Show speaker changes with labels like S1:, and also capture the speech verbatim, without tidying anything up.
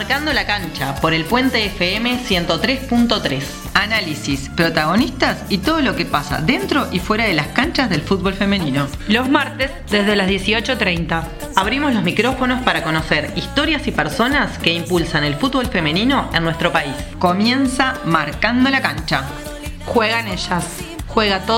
S1: Marcando la cancha por el Puente F M ciento tres punto tres.
S2: Análisis, protagonistas y todo lo que pasa dentro y fuera de las canchas del fútbol femenino.
S3: Los martes desde las dieciocho treinta.
S1: Abrimos los micrófonos para conocer historias y personas que impulsan el fútbol femenino en nuestro país.
S2: Comienza Marcando la cancha.
S3: Juegan ellas. Juega todo.